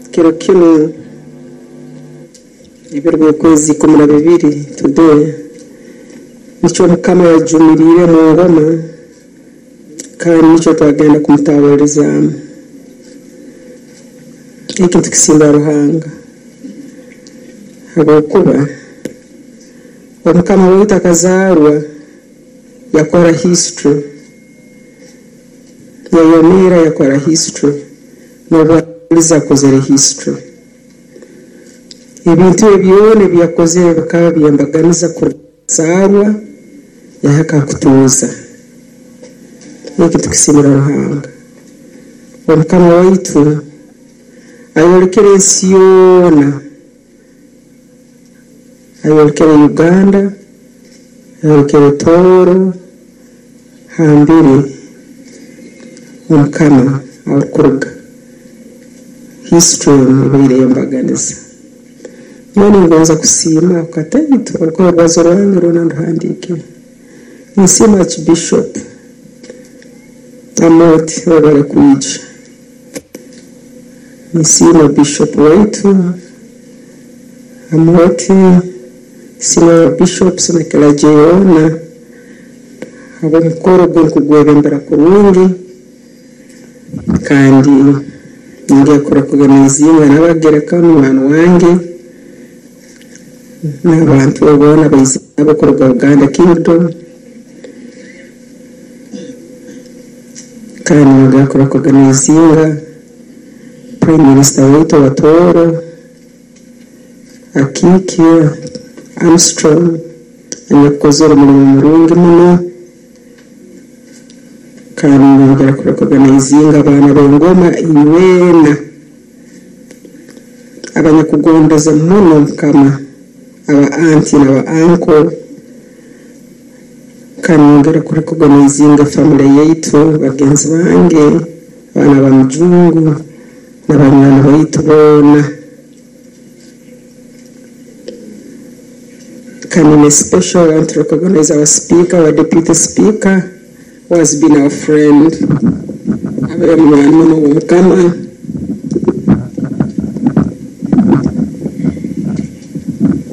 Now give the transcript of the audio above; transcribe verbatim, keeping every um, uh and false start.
kiro kino ibirwe kwezi kumi na bibiri today nico Mukama yajumirire mu ngoma kandi nico twagenda kumutabarizamo ikintu kisimba ruhanga habokuba Mukama wita kazarwa yakora history yayomera yakora history n'abaliza kozere history ibintu byone byakozere bakaba byambaganiza kuzarwa yahaka kutuza iki tukisimira ruhanga Mukama waitu ayorekere Siona ayorekere Uganda ayorekere Toro hambiri Mukama akuruga history ibire yambaganiza none ngoza kusima ukatayitu ko bazoranga Ronald handike nisima Bishop amoti wabara kuichi nisima Bishop wetu amoti sima Bishop sina kila jeona abo mukoro gukugwebembera kurungi kandi ngiye kora kuganizinga nabagereka n'abantu wange n'abantu babona bayizi abakora Uganda Kingdom kandi ngiye kora kuganizinga Prime Minister wetu wa Toro Akiki Armstrong anyakozora muri murungi muno kandi ngiye kora kuganizinga abana b'ingoma iwena abanyakugondeza muno Mukama aba auntie na aba uncle kandi ngiye kora kuganizinga family yetu bagenzi bange bana ba mjungu n'abanyana baitu bona kandi in special I want to recognize our speaker, our deputy speaker who has been our friend. Abe mwana Mukama